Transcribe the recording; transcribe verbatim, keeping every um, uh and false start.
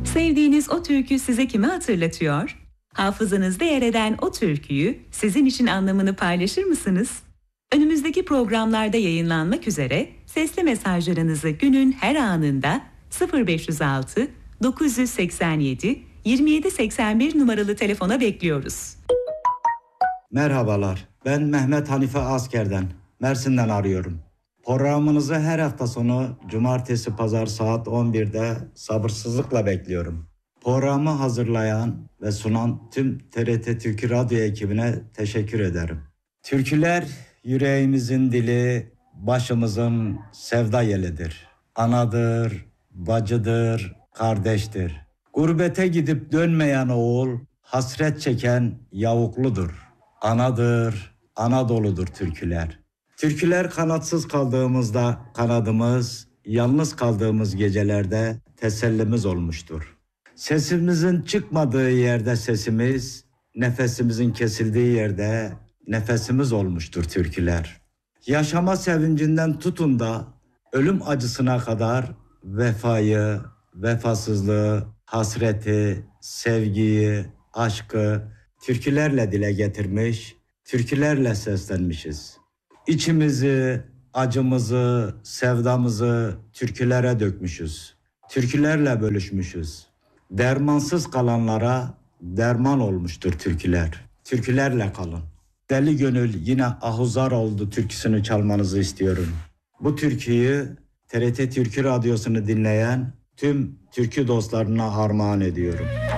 Sevdiğiniz o türkü size kimi hatırlatıyor? Hafızanızda yer eden o türküyü sizin için anlamını paylaşır mısınız? Önümüzdeki programlarda yayınlanmak üzere sesli mesajlarınızı günün her anında sıfır beş altı dokuz seksen yedi yirmi yedi seksen bir numaralı telefona bekliyoruz. Merhabalar, ben Mehmet Hanife Asker'den, Mersin'den arıyorum. Programınızı her hafta sonu cumartesi pazar saat on birde sabırsızlıkla bekliyorum. Programı hazırlayan ve sunan tüm T R T Türkü Radyo ekibine teşekkür ederim. Türküler yüreğimizin dili, başımızın sevda yelidir. Anadır, bacıdır, kardeştir. Gurbete gidip dönmeyen oğul, hasret çeken yavukludur. Anadır, Anadolu'dur türküler. Türküler kanatsız kaldığımızda kanadımız, yalnız kaldığımız gecelerde tesellimiz olmuştur. Sesimizin çıkmadığı yerde sesimiz, nefesimizin kesildiği yerde nefesimiz olmuştur türküler. Yaşama sevincinden tutun da ölüm acısına kadar vefayı, vefasızlığı, hasreti, sevgiyi, aşkı türkülerle dile getirmiş, türkülerle seslenmişiz. İçimizi, acımızı, sevdamızı türkülere dökmüşüz. Türkülerle bölüşmüşüz. Dermansız kalanlara derman olmuştur türküler. Türkülerle kalın. Deli Gönül yine ahuzar oldu türküsünü çalmanızı istiyorum. Bu türküyü T R T Türkü Radyosu'nu dinleyen tüm türkü dostlarına armağan ediyorum.